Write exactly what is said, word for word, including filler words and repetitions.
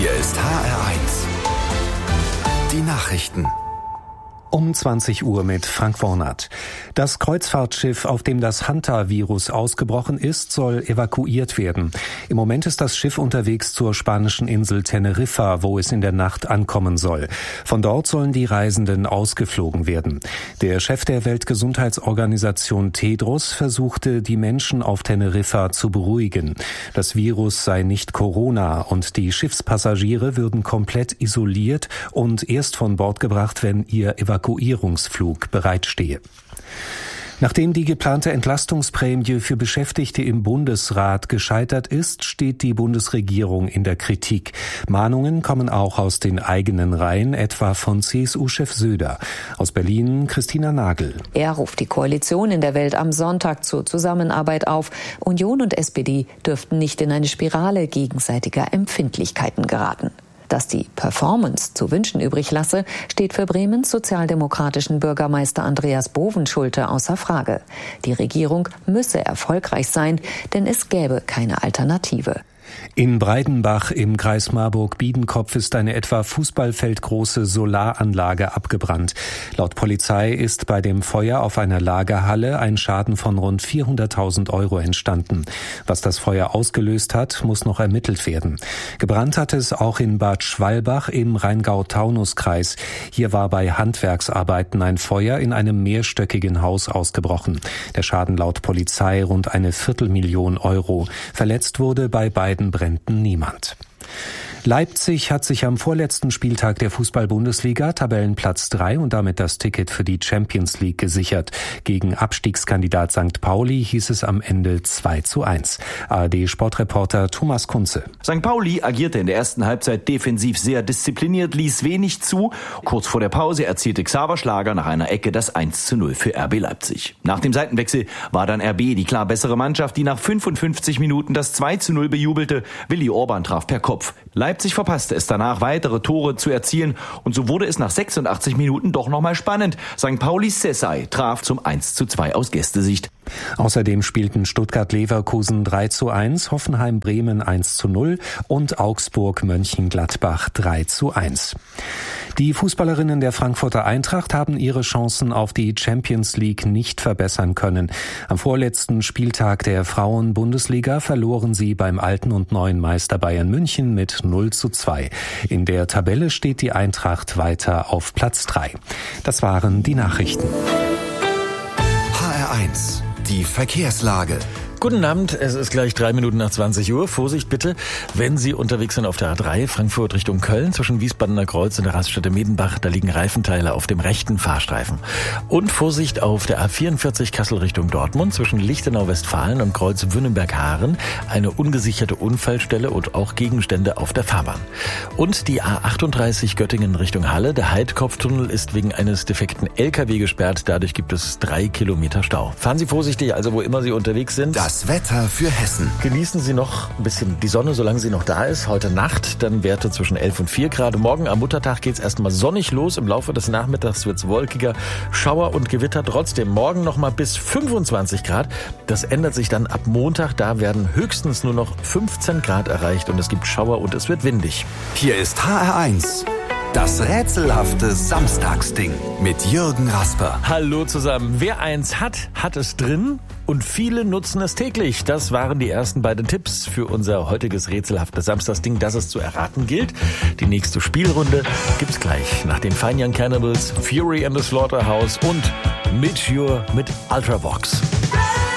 Hier ist H R eins. Die Nachrichten. Um zwanzig Uhr mit Frank Wornert. Das Kreuzfahrtschiff, auf dem das Hanta-Virus ausgebrochen ist, soll evakuiert werden. Im Moment ist das Schiff unterwegs zur spanischen Insel Teneriffa, wo es in der Nacht ankommen soll. Von dort sollen die Reisenden ausgeflogen werden. Der Chef der Weltgesundheitsorganisation Tedros versuchte, die Menschen auf Teneriffa zu beruhigen. Das Virus sei nicht Corona und die Schiffspassagiere würden komplett isoliert und erst von Bord gebracht, wenn ihr Evakuierungsflug Evakuierungsflug bereitstehe. Nachdem die geplante Entlastungsprämie für Beschäftigte im Bundesrat gescheitert ist, steht die Bundesregierung in der Kritik. Mahnungen kommen auch aus den eigenen Reihen, etwa von C S U-Chef Söder. Aus Berlin Christina Nagel. Er ruft die Koalition in der Welt am Sonntag zur Zusammenarbeit auf. Union und S P D dürften nicht in eine Spirale gegenseitiger Empfindlichkeiten geraten. Dass die Performance zu wünschen übrig lasse, steht für Bremens sozialdemokratischen Bürgermeister Andreas Bovenschulte außer Frage. Die Regierung müsse erfolgreich sein, denn es gäbe keine Alternative. In Breidenbach im Kreis Marburg-Biedenkopf ist eine etwa fußballfeldgroße Solaranlage abgebrannt. Laut Polizei ist bei dem Feuer auf einer Lagerhalle ein Schaden von rund vierhunderttausend Euro entstanden. Was das Feuer ausgelöst hat, muss noch ermittelt werden. Gebrannt hat es auch in Bad Schwalbach im Rheingau-Taunus-Kreis. Hier war bei Handwerksarbeiten ein Feuer in einem mehrstöckigen Haus ausgebrochen. Der Schaden laut Polizei rund eine Viertelmillion Euro. Verletzt wurde bei beiden Bränden niemand. Leipzig hat sich am vorletzten Spieltag der Fußball-Bundesliga Tabellenplatz drei und damit das Ticket für die Champions League gesichert. Gegen Abstiegskandidat Sankt Pauli hieß es am Ende zwei zu eins. A R D-Sportreporter Thomas Kunze. Sankt Pauli agierte in der ersten Halbzeit defensiv sehr diszipliniert, ließ wenig zu. Kurz vor der Pause erzielte Xaver Schlager nach einer Ecke das eins zu null für R B Leipzig. Nach dem Seitenwechsel war dann R B die klar bessere Mannschaft, die nach fünfundfünfzig Minuten das zwei zu null bejubelte. Willi Orban traf per Kopf. Leipzig verpasste es danach, weitere Tore zu erzielen und so wurde es nach sechsundachtzig Minuten doch nochmal spannend. Sankt Paulis Sessay traf zum eins zu zwei aus Gästesicht. Außerdem spielten Stuttgart-Leverkusen drei zu eins, Hoffenheim-Bremen eins zu null und Augsburg-Mönchengladbach drei zu eins. Die Fußballerinnen der Frankfurter Eintracht haben ihre Chancen auf die Champions League nicht verbessern können. Am vorletzten Spieltag der Frauen-Bundesliga verloren sie beim alten und neuen Meister Bayern München mit null zu zwei. In der Tabelle steht die Eintracht weiter auf Platz drei. Das waren die Nachrichten. H R eins. Die Verkehrslage. Guten Abend, es ist gleich drei Minuten nach zwanzig Uhr. Vorsicht bitte, wenn Sie unterwegs sind auf der A drei, Frankfurt Richtung Köln, zwischen Wiesbadener Kreuz und der Raststätte Medenbach, da liegen Reifenteile auf dem rechten Fahrstreifen. Und Vorsicht auf der A vierundvierzig Kassel Richtung Dortmund, zwischen Lichtenau-Westfalen und Kreuz Wünnenberg-Haaren, eine ungesicherte Unfallstelle und auch Gegenstände auf der Fahrbahn. Und die A achtunddreißig Göttingen Richtung Halle, der Heidkopftunnel ist wegen eines defekten L K W gesperrt, dadurch gibt es drei Kilometer Stau. Fahren Sie vorsichtig, also wo immer Sie unterwegs sind. Das Wetter für Hessen. Genießen Sie noch ein bisschen die Sonne, solange sie noch da ist. Heute Nacht dann Werte zwischen elf und vier Grad. Morgen am Muttertag geht's erstmal sonnig los. Im Laufe des Nachmittags wird's wolkiger. Schauer und Gewitter trotzdem. Morgen noch mal bis fünfundzwanzig Grad. Das ändert sich dann ab Montag. Da werden höchstens nur noch fünfzehn Grad erreicht und es gibt Schauer und es wird windig. Hier ist H R eins. Das rätselhafte Samstagsding mit Jürgen Rasper. Hallo zusammen. Wer eins hat, hat es drin und viele nutzen es täglich. Das waren die ersten beiden Tipps für unser heutiges rätselhaftes Samstagsding, das es zu erraten gilt. Die nächste Spielrunde gibt's gleich nach den Fine Young Cannibals, Fury and the Slaughterhouse und Meteor mit Ultravox.